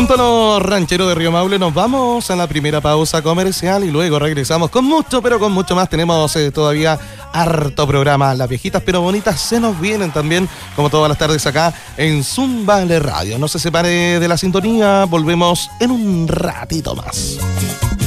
Junto a los rancheros de Río Maule nos vamos a la primera pausa comercial y luego regresamos con mucho, pero con mucho más. Tenemos todavía harto programa. Las viejitas pero bonitas se nos vienen también, como todas las tardes acá en Zumbale Radio. No se separe de la sintonía, volvemos en un ratito más.